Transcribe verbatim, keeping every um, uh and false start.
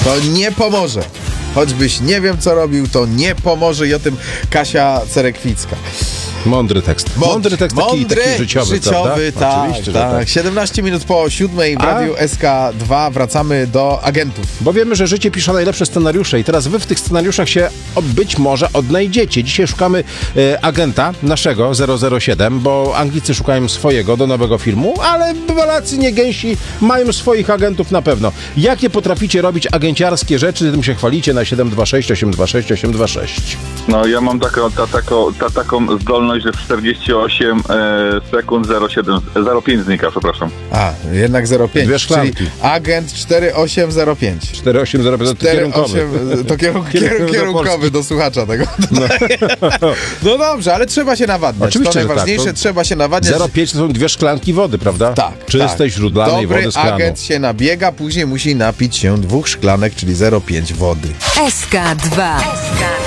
To nie pomoże. Choćbyś nie wiem, co robił, to nie pomoże i o tym Kasia Cerekwicka. Mądry tekst. Mądry, Mądry tekst, taki, mądry, taki życiowy, życiowy tak, Oczywiście, tak. że tak. siedemnaście minut po siódmej w Radiu S K dwa wracamy do agentów. Bo wiemy, że życie pisze najlepsze scenariusze i teraz wy w tych scenariuszach się o, być może odnajdziecie. Dzisiaj szukamy e, agenta naszego zero zero siedem, bo Anglicy szukają swojego do nowego filmu, ale Polacy nie gęsi mają swoich agentów na pewno. Jakie potraficie robić agenciarskie rzeczy, tym się chwalicie na siedem dwa sześć osiem dwa sześć osiem dwa sześć. No ja mam taką, ta, taką, ta, taką zdolność, że w czterdzieści osiem e, sekund zero siedem, zero pięć znika, przepraszam. A, jednak zero pięć. Dwie szklanki. Czyli agent cztery osiem zero pięć. cztery osiem zero pięć to kierunkowy. To kierun- kierun- kierunkowy do słuchacza tego. No. no dobrze, ale trzeba się nawadniać. Oczywiście, to że najważniejsze, tak. To trzeba się nawadniać. zero pięć to są dwie szklanki wody, prawda? Tak. Czystej, tak. źródlanej Dobry wody z kranu. agent się nabiega, później musi napić się dwóch szklanek, czyli zero pięć wody. S K dwa.